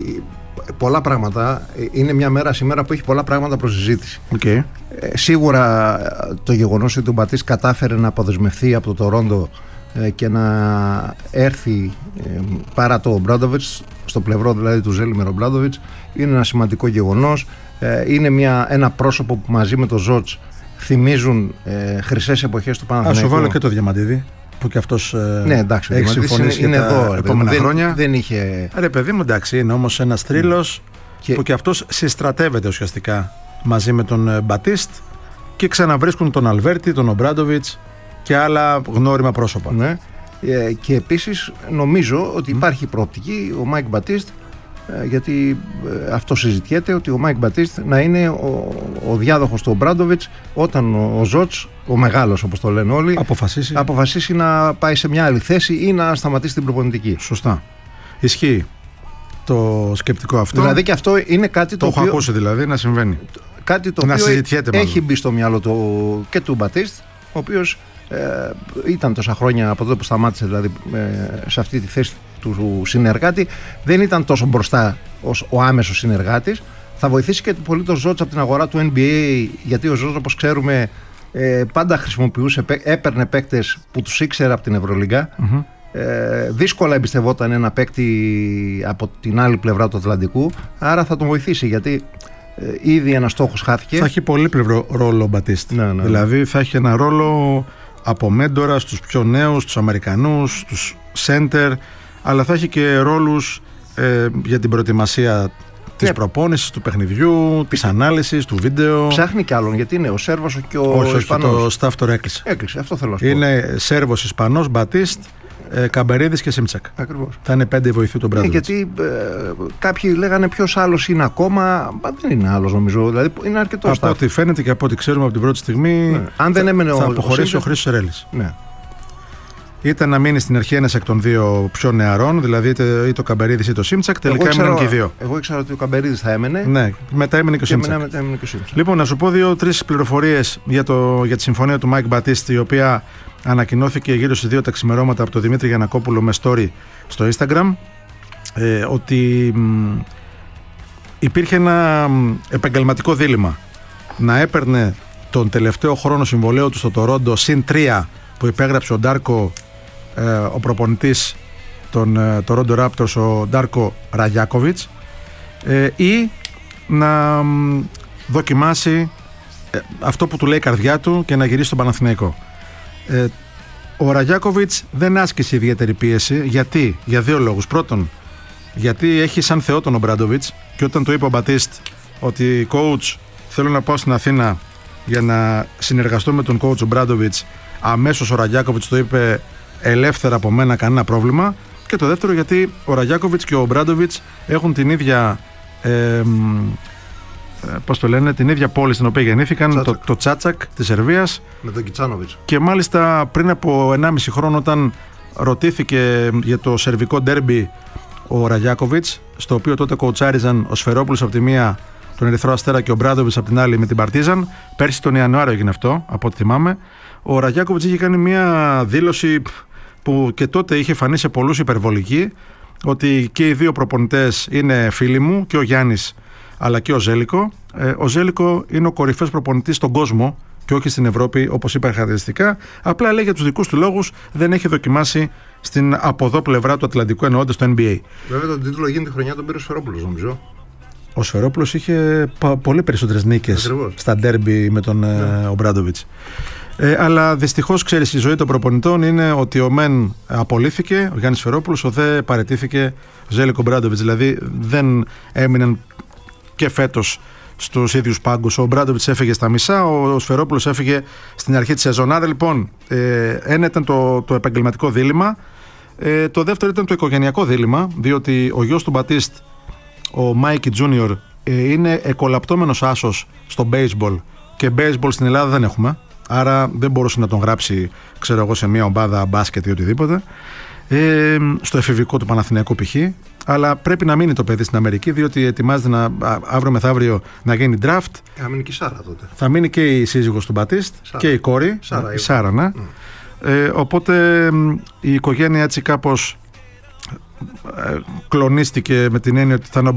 πολλά πράγματα. Είναι μια μέρα σήμερα που έχει πολλά πράγματα προς συζήτηση. Okay. Σίγουρα το γεγονός ότι ο Μπατίστ κατάφερε να αποδεσμευθεί από το Τορόντο και να έρθει παρά το Ομπράντοβιτς, στο πλευρό δηλαδή του Ζέλιμερ Ομπράντοβιτς, είναι ένα σημαντικό γεγονός. Είναι ένα πρόσωπο που μαζί με τον Ζότς θυμίζουν χρυσές εποχές του Παναθηναϊκού. Ας σου βάλω και το Διαμαντίδη, που και αυτός εντάξει, έχει συμφωνήσει είναι για τα εδώ, επόμενα χρόνια. Δεν είχε... Ρε παιδί μου, εντάξει, είναι όμως ένας θρύλος που και αυτός συστρατεύεται ουσιαστικά μαζί με τον Μπατίστ και ξαναβρίσκουν τον Αλβέρτη, τον Ομπράντοβιτς και άλλα γνώριμα πρόσωπα. Ναι. Και επίσης νομίζω ότι υπάρχει προοπτική ο Μάικ Μπατίστ, γιατί αυτό συζητιέται, ότι ο Μάικ Μπατίστ να είναι ο διάδοχος του Ομπράντοβιτς όταν ο Ζότς, ο μεγάλος όπως το λένε όλοι, αποφασίσει να πάει σε μια άλλη θέση ή να σταματήσει την προπονητική. Σωστά. Ισχύει το σκεπτικό αυτό. Δηλαδή και αυτό είναι κάτι το έχω ακούσει δηλαδή να συμβαίνει. Κάτι το οποίο έχει μπει στο μυαλό και του Μπατίστ, ο οποίος ήταν τόσα χρόνια από τότε που σταμάτησε δηλαδή σε αυτή τη θέση του συνεργάτη, δεν ήταν τόσο μπροστά ως ο άμεσος συνεργάτης. Θα βοηθήσει και πολύ το Ζότς από την αγορά του NBA, γιατί ο Ζότς, όπως ξέρουμε, πάντα έπαιρνε παίκτες που τους ήξερε από την Ευρωλίγκα. Δύσκολα εμπιστευόταν ένα παίκτη από την άλλη πλευρά του Ατλαντικού, άρα θα τον βοηθήσει, γιατί ήδη ένας στόχος χάθηκε. Θα έχει πολύπλευρο ρόλο ο Μπατίστ. Ναι. Δηλαδή θα έχει ένα ρόλο από μέντορα στους πιο νέους, τους Αμερικανούς, τους center, αλλά θα έχει και ρόλους για την προετοιμασία της προπόνησης, του παιχνιδιού, της ανάλυσης, του βίντεο. Ψάχνει κι άλλον, γιατί είναι ο Σέρβος και ο Ισπανός. Όχι, το staff τώρα έκλεισε. Αυτό θέλω να σου πω. Είναι Σέρβος, Ισπανός, Μπατίστ, Καμπερίδης και Σίμτσακ. Ακριβώς. Θα είναι 5 βοηθοί του Μπράντοβιτς. Γιατί κάποιοι λέγανε ποιος άλλος είναι ακόμα. Δεν είναι άλλος νομίζω. Δηλαδή είναι αρκετό. Από ό,τι φαίνεται και από ό,τι ξέρουμε από την πρώτη στιγμή. Ναι. Αν δεν έμενε θα αποχωρήσει ο Χρήστος Ερέλης. Ναι. Ήταν να μείνει στην αρχή ένας εκ των δύο πιο νεαρών, δηλαδή είτε το Καμπερίδης είτε το Σίμτσακ. Τελικά έμειναν και οι δύο. Εγώ ήξερα ότι ο Καμπερίδης θα έμενε. Ναι, μετά έμεινε και ο Σίμτσακ. Λοιπόν, να σου πω 2-3 πληροφορίες για τη συμφωνία του Μάικ Μπατίστ, η οποία ανακοινώθηκε γύρω στις 2 τα ξημερώματα από τον Δημήτρη Γιαννακόπουλο με story στο Instagram, ότι υπήρχε ένα επαγγελματικό δίλημμα να έπαιρνε τον τελευταίο χρόνο συμβολαίου του στο Τορόντο συν 3 που υπέγραψε ο Ντάρκο, ο προπονητής των Toronto Raptors, ο Ντάρκο Ραγιάκοβιτς, ή να δοκιμάσει αυτό που του λέει η καρδιά του και να γυρίσει στον Παναθηναϊκό. Ο Ραγιάκοβιτς δεν άσκησε ιδιαίτερη πίεση. Γιατί? Για 2 λόγους. Πρώτον, γιατί έχει σαν θεό τον Ομπράντοβιτς, και όταν του είπε ο Μπατίστ ότι coach, θέλω να πάω στην Αθήνα για να συνεργαστώ με τον coach Ομπράντοβιτς, αμέσως ο Ραγιάκοβιτς το είπε ελεύθερα από μένα, κανένα πρόβλημα. Και το δεύτερο, γιατί ο Ραγιάκοβιτς και ο Ομπράντοβιτς έχουν την ίδια την ίδια πόλη στην οποία γεννήθηκαν, το Τσάτσακ της Σερβίας, με τον Κιτσάνοβιτς. Και μάλιστα πριν από 1,5 χρόνο, όταν ρωτήθηκε για το σερβικό ντέρμπι ο Ραγιάκοβιτς, στο οποίο τότε κοουτσάριζαν ο Σφερόπουλος από τη μία, τον Ερυθρό Αστέρα, και ο Μπράντοβιτς από την άλλη με την Παρτίζαν, πέρσι τον Ιανουάριο έγινε αυτό, από ό,τι θυμάμαι, ο Ραγιάκοβιτς είχε κάνει μια δήλωση που και τότε είχε φανεί σε πολλούς υπερβολική, ότι και οι δύο προπονητές είναι φίλοι μου, και ο Γιάννης αλλά και ο Ζέλικο. Ο Ζέλικο είναι ο κορυφαίος προπονητής στον κόσμο και όχι στην Ευρώπη, όπως είπα χαρακτηριστικά. Απλά λέει για τους δικούς του λόγους δεν έχει δοκιμάσει στην από εδώ πλευρά του Ατλαντικού, εννοώντας το NBA. Βέβαια τον τίτλο εκείνη τη χρονιά τον πήρε ο Σφερόπουλος, νομίζω. Ο Σφερόπουλος είχε πολύ περισσότερες νίκες στα ντέρμπι με τον Ομπράντοβιτς. Αλλά δυστυχώς, ξέρεις, η ζωή των προπονητών είναι ότι ο μεν απολύθηκε, ο Γιάννης Σφερόπουλος, ο δε παραιτήθηκε ο Ζέλικο Ομπράντοβιτς. Δηλαδή δεν έμειναν και φέτος στους ίδιους πάγκους. Ο Ομπράντοβιτς έφυγε στα μισά, ο Σφερόπουλος έφυγε στην αρχή της σεζόν. Άρα λοιπόν, ένα ήταν το επαγγελματικό δίλημμα. Το δεύτερο ήταν το οικογενειακό δίλημμα, διότι ο γιος του Μπατίστ, ο Μάικι Τζούνιορ, είναι εκολαπτώμενος άσος στο baseball, και baseball στην Ελλάδα δεν έχουμε. Άρα δεν μπορούσε να τον γράψει, ξέρω εγώ, σε μια ομάδα μπάσκετ ή οτιδήποτε, στο εφηβικό του Παναθηναϊκού π.χ. Αλλά πρέπει να μείνει το παιδί στην Αμερική, διότι ετοιμάζεται αύριο μεθαύριο να γίνει draft. Θα μείνει και η Σάρα τότε. Θα μείνει και η σύζυγος του Μπατίστ και η κόρη, η Σάρα, ναι. Οπότε η οικογένεια έτσι κάπως κλονίστηκε, με την έννοια ότι θα είναι ο